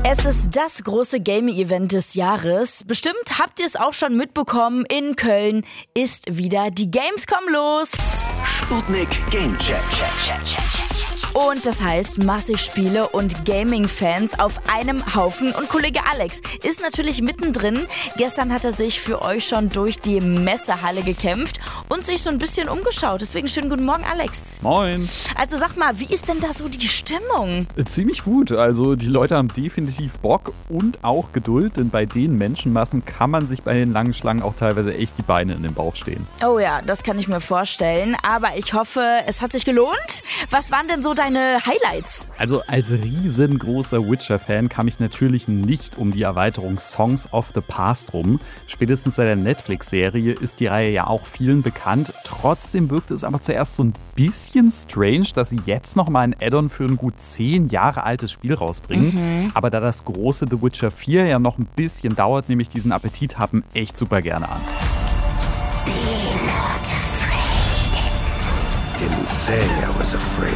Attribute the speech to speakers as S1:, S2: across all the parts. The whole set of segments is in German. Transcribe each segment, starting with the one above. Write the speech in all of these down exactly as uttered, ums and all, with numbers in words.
S1: Es ist das große Gaming-Event des Jahres. Bestimmt habt ihr es auch schon mitbekommen, in Köln ist wieder die Gamescom los.
S2: Sputnik Gamecheck.
S1: Und das heißt massig Spiele und Gaming-Fans auf einem Haufen. Und Kollege Alex ist natürlich mittendrin. Gestern hat er sich für euch schon durch die Messehalle gekämpft und sich so ein bisschen umgeschaut. Deswegen schönen guten Morgen, Alex.
S3: Moin.
S1: Also sag mal, wie ist denn da so die Stimmung?
S3: Ziemlich gut. Also die Leute haben definitiv Bock und auch Geduld, denn bei den Menschenmassen kann man sich bei den langen Schlangen auch teilweise echt die Beine in den Bauch stehen.
S1: Oh ja, das kann ich mir vorstellen. Aber ich hoffe, es hat sich gelohnt. Was waren denn so deine Highlights?
S3: Also als riesengroßer Witcher-Fan kam ich natürlich nicht um die Erweiterung Songs of the Past rum. Spätestens seit der Netflix-Serie ist die Reihe ja auch vielen bekannt. Trotzdem wirkte es aber zuerst so ein bisschen strange, dass sie jetzt nochmal ein Add-on für ein gut zehn Jahre altes Spiel rausbringen. Mhm. Aber da das große The Witcher vier ja noch ein bisschen dauert, nehme ich diesen Appetit haben echt super gerne an.
S2: Be not afraid. Didn't say I was afraid.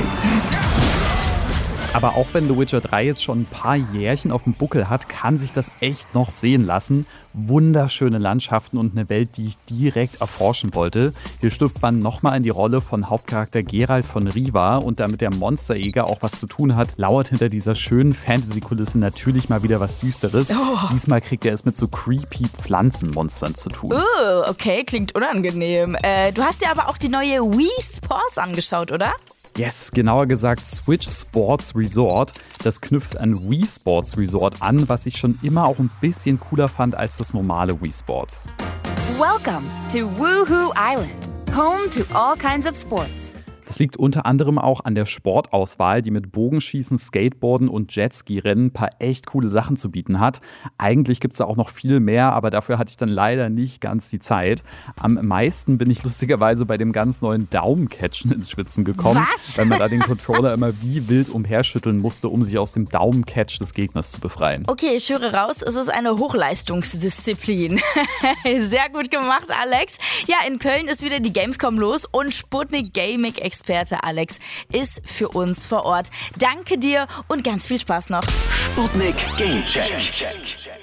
S3: Aber auch wenn The Witcher drei jetzt schon ein paar Jährchen auf dem Buckel hat, kann sich das echt noch sehen lassen. Wunderschöne Landschaften und eine Welt, die ich direkt erforschen wollte. Hier schlüpft man nochmal in die Rolle von Hauptcharakter Geralt von Riva und damit der Monsterjäger auch was zu tun hat, lauert hinter dieser schönen Fantasy-Kulisse natürlich mal wieder was Düsteres. Oh. Diesmal kriegt er es mit so creepy Pflanzenmonstern zu tun.
S1: Uh, okay, klingt unangenehm. Äh, du hast dir aber auch die neue Wii Sports angeschaut, oder?
S3: Yes, genauer gesagt Switch Sports Resort. Das knüpft an Wii Sports Resort an, was ich schon immer auch ein bisschen cooler fand als das normale Wii Sports.
S4: Welcome to Woohoo Island, home to all kinds of sports.
S3: Das liegt unter anderem auch an der Sportauswahl, die mit Bogenschießen, Skateboarden und Jetski-Rennen ein paar echt coole Sachen zu bieten hat. Eigentlich gibt es da auch noch viel mehr, aber dafür hatte ich dann leider nicht ganz die Zeit. Am meisten bin ich lustigerweise bei dem ganz neuen Daumencatchen ins Schwitzen gekommen,
S1: Was?
S3: weil man da den Controller immer wie wild umherschütteln musste, um sich aus dem Daumencatch des Gegners zu befreien.
S1: Okay, ich höre raus, es ist eine Hochleistungsdisziplin. Sehr gut gemacht, Alex. Ja, in Köln ist wieder die Gamescom los und Sputnik Gaming Experte Alex ist für uns vor Ort. Danke dir und ganz viel Spaß noch.
S2: Sputnik Gamecheck.